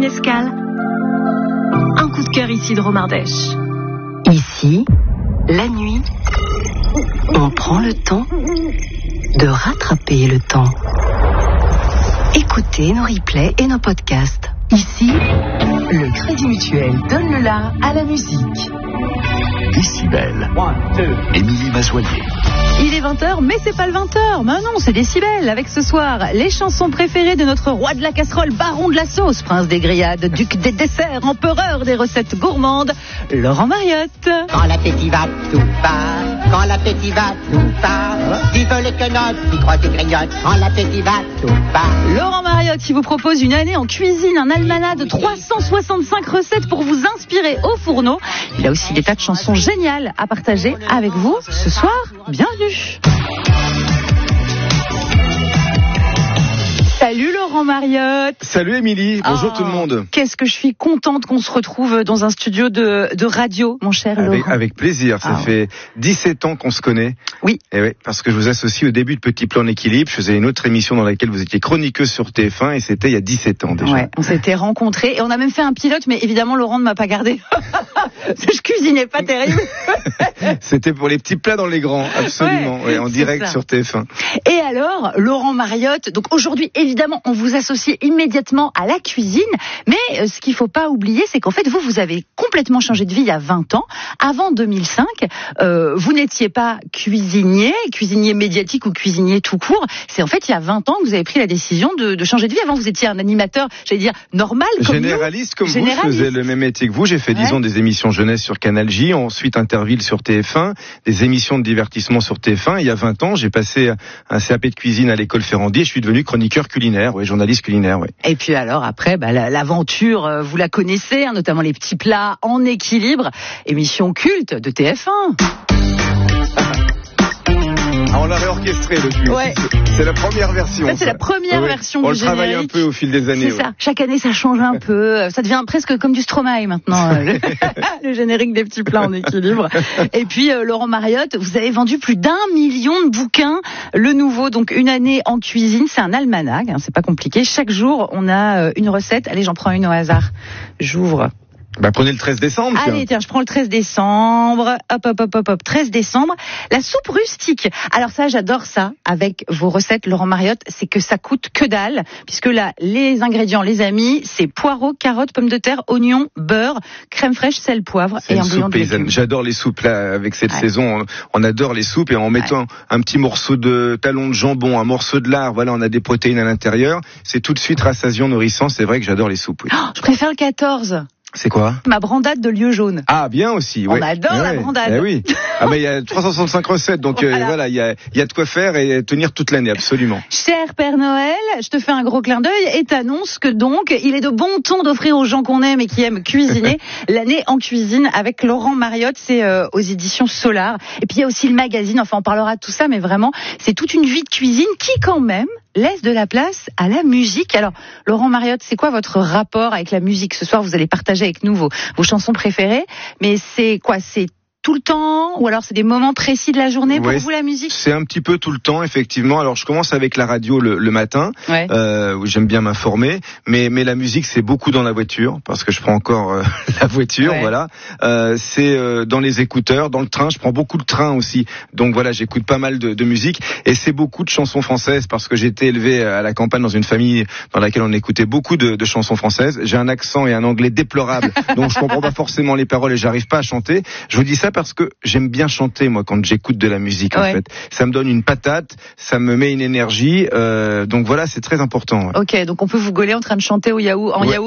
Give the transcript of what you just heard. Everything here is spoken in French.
escale. Un coup de cœur ici de Romardèche. Ici, la nuit, on prend le temps de rattraper le temps. Écoutez nos replays et nos podcasts. Ici, le Crédit Mutuel donne le la à la musique. Décibel. Émilie Mazoyer. Il est 20h, mais c'est pas le 20h. Mais non, c'est Décibel. Avec ce soir, les chansons préférées de notre roi de la casserole, baron de la sauce, prince des grillades, duc des desserts, empereur des recettes gourmandes, Laurent Mariotte. Quand l'appétit va tout part, quand l'appétit va tout part, vive les quenottes, qui croient et grignotent, quand l'appétit va tout part. Laurent Mariotte qui vous propose une année en cuisine, un almanach de 365 recettes pour vous inspirer au fourneau. Il a aussi des tas de chansons géniales à partager avec vous ce soir. Bienvenue. Salut Laurent Mariotte. Salut Émilie, bonjour tout le monde. Qu'est-ce que je suis contente qu'on se retrouve dans un studio de radio, mon cher Laurent. Avec plaisir, ça fait 17 ans qu'on se connaît. Oui. Et oui, parce que je vous associe au début de Petit Plan d'équilibre. Je faisais une autre émission dans laquelle vous étiez chroniqueuse sur TF1 et c'était il y a 17 ans déjà. Ouais, on s'était rencontrés et on a même fait un pilote, mais évidemment Laurent ne m'a pas gardé. Je cuisinais pas terrible. C'était pour les petits plats dans les grands, absolument, en direct sur TF1. Et alors, Laurent Mariotte, donc aujourd'hui, évidemment, on vous associe immédiatement à la cuisine, mais ce qu'il faut pas oublier, c'est qu'en fait, vous avez complètement changé de vie il y a 20 ans. Avant 2005, vous n'étiez pas cuisinier médiatique ou cuisinier tout court. C'est en fait, il y a 20 ans que vous avez pris la décision de changer de vie. Avant, vous étiez un animateur, j'allais dire, normal, comme généraliste, nous. Comme vous, je faisais le même métier que vous. J'ai fait 10 ans des émissions jeunesse sur Canal J, ensuite Interville sur TF1, des émissions de divertissement sur TF1. Il y a 20 ans, j'ai passé un CAP de cuisine à l'école Ferrandi et je suis devenu chroniqueur culinaire, journaliste culinaire. Et puis alors après, l'aventure, vous la connaissez, notamment les petits plats en équilibre, émission culte de TF1. On l'a réorchestré depuis. Ouais. C'est la première version. C'est la première version on du générique. On le travaille un peu au fil des années. C'est ça. Chaque année, ça change un peu. Ça devient presque comme du Stromae maintenant, le générique des petits plats en équilibre. Et puis, Laurent Mariotte, vous avez vendu plus d'1 million de bouquins. Le nouveau, donc une année en cuisine, c'est un almanach. C'est pas compliqué. Chaque jour, on a une recette. Allez, j'en prends une au hasard. J'ouvre. Prenez le 13 décembre. Allez, tiens, je prends le 13 décembre. Hop. 13 décembre. La soupe rustique. Alors ça, j'adore ça. Avec vos recettes, Laurent Mariotte, c'est que ça coûte que dalle. Puisque là, les ingrédients, les amis, c'est poireaux, carottes, pommes de terre, oignons, beurre, crème fraîche, sel, poivre et un bouillon de légumes. J'adore les soupes, là. Avec cette saison, on adore les soupes. Et en mettant un petit morceau de talon de jambon, un morceau de lard, voilà, on a des protéines à l'intérieur. C'est tout de suite rassasiant, nourrissant. C'est vrai que j'adore les soupes, oui. Je préfère le 14. C'est quoi? Ma brandade de lieu jaune. Ah, bien aussi, On adore la brandade. Oui. Il y a 365 recettes, donc voilà, il y a de quoi faire et tenir toute l'année, absolument. Cher Père Noël, je te fais un gros clin d'œil et t'annonce que donc, il est de bon ton d'offrir aux gens qu'on aime et qui aiment cuisiner l'année en cuisine avec Laurent Mariotte, c'est aux éditions Solar. Et puis il y a aussi le magazine, enfin on parlera de tout ça, mais vraiment, c'est toute une vie de cuisine qui quand même laisse de la place à la musique. Alors, Laurent Mariotte, c'est quoi votre rapport avec la musique? Ce soir, vous allez partager avec nous vos chansons préférées, mais c'est quoi? C'est tout le temps, ou alors c'est des moments précis de la journée pour vous, la musique? C'est un petit peu tout le temps, effectivement. Alors je commence avec la radio le matin, où j'aime bien m'informer, mais la musique c'est beaucoup dans la voiture, parce que je prends encore la voiture, voilà. C'est dans les écouteurs, dans le train, je prends beaucoup de train aussi, donc voilà, j'écoute pas mal de musique, et c'est beaucoup de chansons françaises, parce que j'ai été élevé à la campagne dans une famille dans laquelle on écoutait beaucoup de chansons françaises. J'ai un accent et un anglais déplorable, donc je comprends pas forcément les paroles et j'arrive pas à chanter. Je vous dis ça parce que j'aime bien chanter, moi, quand j'écoute de la musique, en fait. Ça me donne une patate, ça me met une énergie, donc voilà, c'est très important. Ok, donc on peut vous gauler en train de chanter en yaourt.